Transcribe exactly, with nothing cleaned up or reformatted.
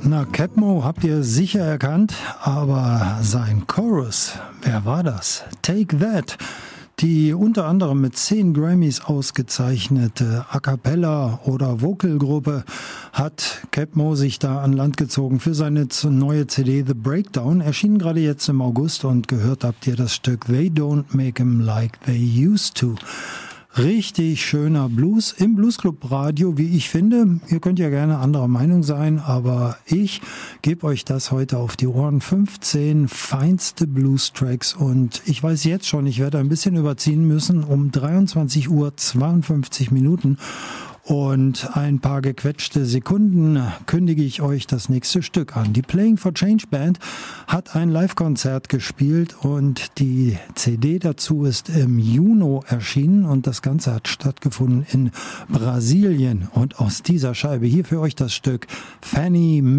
Na, Capmo habt ihr sicher erkannt, aber sein Chorus, wer war das? Take That, die unter anderem mit zehn Grammys ausgezeichnete A Cappella- oder Vocalgruppe, hat Capmo sich da an Land gezogen für seine neue C D The Breakdown, erschienen gerade jetzt im August, und gehört habt ihr das Stück They Don't Make 'Em Like They Used To. Richtig schöner Blues im Bluesclub Radio, wie ich finde. Ihr könnt ja gerne anderer Meinung sein, aber ich gebe euch das heute auf die Ohren. fünfzehn feinste Blues-Tracks, und ich weiß jetzt schon, ich werde ein bisschen überziehen müssen um dreiundzwanzig Uhr zweiundfünfzig Minuten. Und ein paar gequetschte Sekunden kündige ich euch das nächste Stück an. Die Playing for Change Band hat ein Live-Konzert gespielt und die C D dazu ist im Juni erschienen, und das Ganze hat stattgefunden in Brasilien. Und aus dieser Scheibe hier für euch das Stück Fanny